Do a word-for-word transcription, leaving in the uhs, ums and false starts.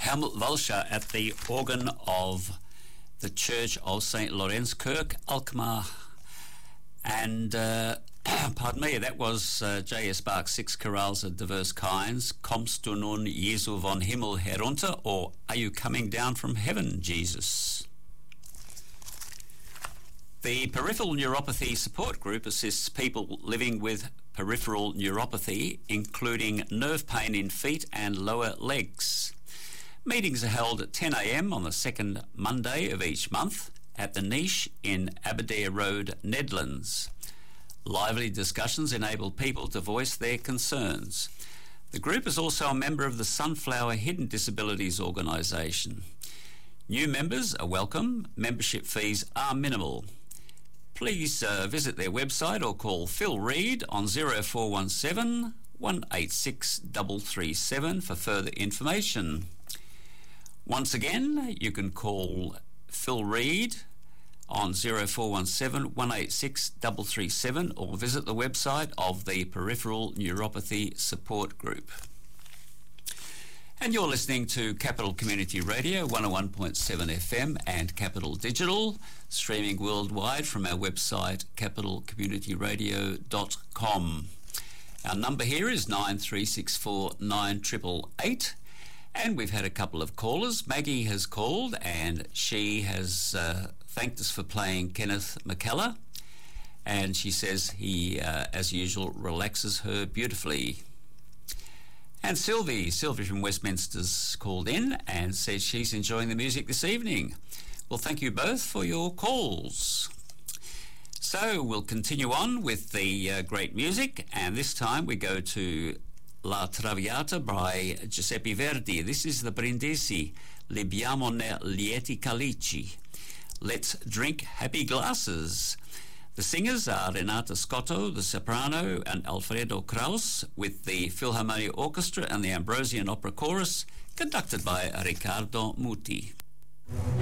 Helmut Walscher at the organ of the Church of Saint Lorenzkirk, Alkmaar. And, uh, pardon me, that was uh, J S Bach's Six Chorales of Diverse Kinds, Kommst du nun, Jesu von Himmel herunter, or Are You Coming Down from Heaven, Jesus? The Peripheral Neuropathy Support Group assists people living with peripheral neuropathy, including nerve pain in feet and lower legs. Meetings are held at ten a m on the second Monday of each month at the Niche in Aberdare Road, Nedlands. Lively discussions enable people to voice their concerns. The group is also a member of the Sunflower Hidden Disabilities Organisation. New members are welcome. Membership fees are minimal. Please uh, visit their website or call Phil Reid on zero four one seven, one eight six three three seven for further information. Once again, you can call Phil Reid on zero four one seven, one eight six three three seven or visit the website of the Peripheral Neuropathy Support Group. And you're listening to Capital Community Radio, one oh one point seven F M and Capital Digital, streaming worldwide from our website, capital community radio dot com. Our number here is nine three six four, nine eight eight eight, and we've had a couple of callers. Maggie has called, and she has uh, thanked us for playing Kenneth McKellar, and she says he, uh, as usual, relaxes her beautifully. And Sylvie, Sylvie from Westminster's called in and says she's enjoying the music this evening. Well, thank you both for your calls. So we'll continue on with the uh, great music, and this time we go to La Traviata by Giuseppe Verdi. This is the Brindisi, Libiamone lieti calici. Let's drink happy glasses. The singers are Renata Scotto, the soprano, and Alfredo Kraus, with the Philharmonia Orchestra and the Ambrosian Opera Chorus, conducted by Riccardo Muti.